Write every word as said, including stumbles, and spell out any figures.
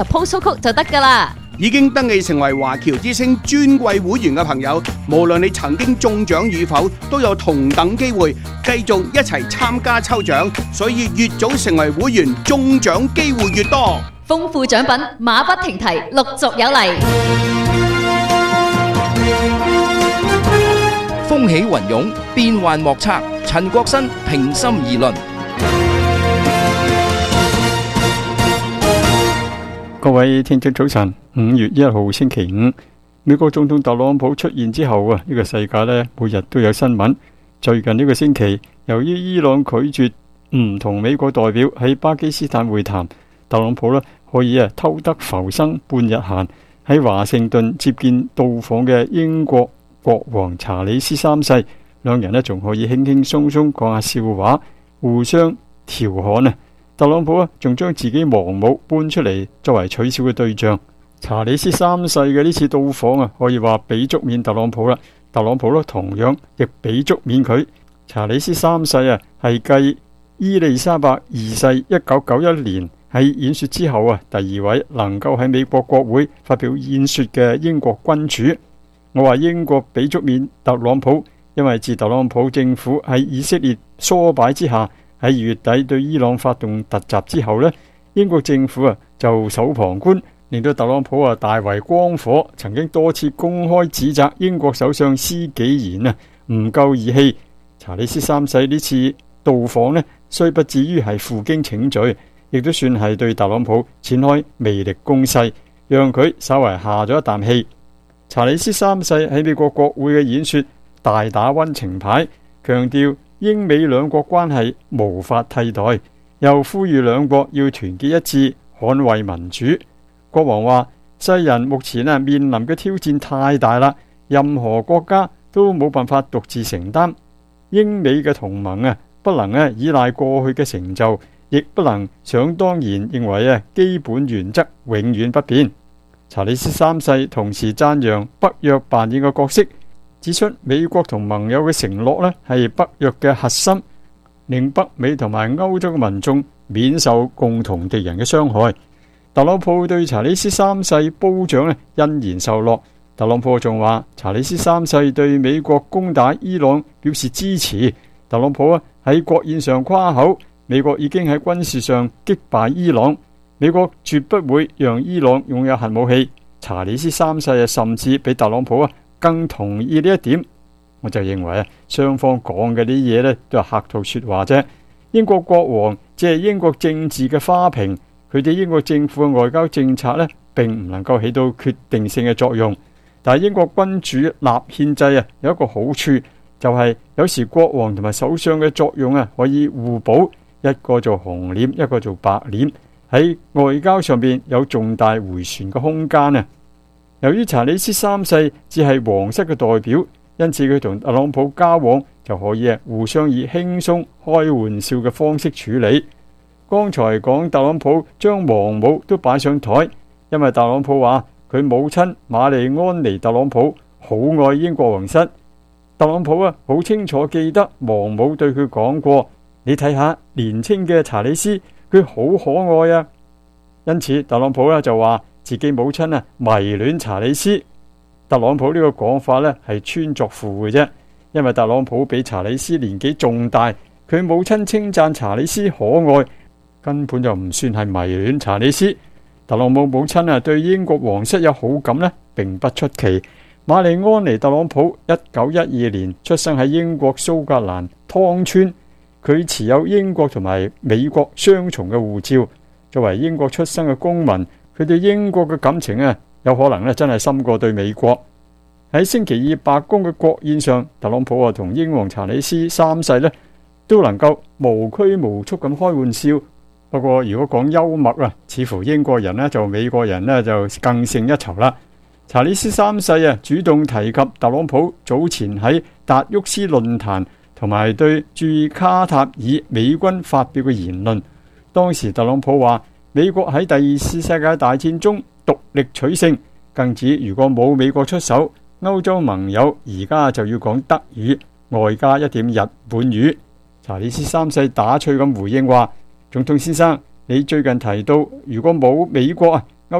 postal code 就得㗎啦。 已經登記成為華僑之星尊貴會員嘅朋友，無論你曾經中獎與否，都有同等機會繼續一齊參加抽獎。所以越早成為會員，中獎機會越多。 豐富獎品馬不停蹄，陸續有嚟。 風起雲湧，變幻莫測。陳國新平心而論。 各位聽眾早晨，五月一號星期五，美國總統特朗普出現之後啊，呢、這個世界呢每日都有新聞。最近呢個星期，由於伊朗拒絕唔同美國代表喺巴基斯坦會談，特朗普呢可以啊偷得浮生半日閒，喺華盛頓接見到訪嘅英國國王查理斯三世，兩人呢仲可以輕輕鬆鬆講下笑話，互相調侃啊。特朗普啊，仲將自己亡母搬出嚟作為取笑嘅對象。查理斯三世嘅呢次到訪啊，可以話俾足面特朗普啦。特朗普咧同樣亦俾足面佢。查理斯三世啊，係繼伊麗莎白二世一九九一年喺演說之後啊，第二位能夠喺美國國會發表演說嘅英國君主。我話英國俾足面特朗普，因為自特朗普政府喺以色列唆擺之下，喺二月底對伊朗發動突襲之後呢，英國政府啊就守旁觀，令到特朗普啊大為光火，曾經多次公開指責英國首相施紀賢啊唔夠義氣。查理斯三世呢次到訪呢，雖不至於係負荊請罪，亦都算係對特朗普展開魅力攻勢，讓佢稍為下咗一啖氣。查理斯三世喺美國國會嘅演說大打溫情牌，強調英美兩國關係無法替代，又呼籲兩國要團結一致捍衛民主。國王話：世人目前啊面臨嘅挑戰太大啦，任何國家都冇辦法獨自承擔。英美嘅同盟啊，不能啊依賴過去嘅成就，亦不能想當然認為啊基本原則永遠不變。查理斯三世同時讚揚北約扮演嘅角色，指出美國同盟友嘅承諾呢係北約嘅核心，令北美同埋歐洲嘅民眾免受共同敵人嘅傷害。特朗普對查理斯三世褒獎呢欣然受落。特朗普仲話查理斯三世對美國攻打伊朗表示支持。特朗普啊喺國宴上誇口，美國已經喺軍事上擊敗伊朗，美國絕不會讓伊朗擁有核武器。查理斯三世啊甚至比特朗普啊更同意呢一點。我就認為啊，雙方講嘅啲嘢呢都係客套說話啫。英國國王只係英國政治嘅花瓶，佢哋英國政府嘅外交政策呢並唔能夠起到決定性嘅作用。但係英國君主立憲制啊有一個好處，就係有時國王同埋首相嘅作用啊可以互補，一個做紅臉，一個做白臉，喺外交上邊有重大迴旋嘅空間啊。由於查理斯三世只係皇室嘅代表，因此佢同特朗普交往就可以啊互相以輕鬆開玩笑嘅方式處理。剛才講特朗普將亡母都擺上台，因為特朗普話佢母親瑪麗安妮特朗普好愛英國皇室。特朗普啊好清楚記得亡母對佢講過，你睇下年輕嘅查理斯，佢好可愛啊。因此特朗普咧就話自己母親啊迷戀查理斯。特朗普呢個講法呢係穿鑿附會啫，因為特朗普比查理斯年紀仲大，佢母親稱讚查理斯可愛，根本就唔算係迷戀查理斯。特朗普母親啊對英國皇室有好感呢並不出奇。瑪麗安妮特朗普一九一二年出生喺英國蘇格蘭湯村，佢持有英國同埋美國雙重嘅護照。作為英國出生嘅公民，佢對英國嘅感情啊有可能咧真係深過對美國。喺星期二白宮嘅國宴上，特朗普啊同英皇查理斯三世呢都能夠無拘無束咁開玩笑。不過如果講幽默啊，似乎英國人呢就美國人呢就更勝一籌啦。查理斯三世啊主動提及特朗普早前喺達沃斯論壇同埋對駐卡塔爾美軍發表嘅言論。當時特朗普話美國喺第二次世界大戰中獨力取勝，更指如果冇美國出手，歐洲盟友而家就要講德語，外加一點日本語。查理斯三世打趣咁回應話，總統先生，你最近提到如果冇美國啊，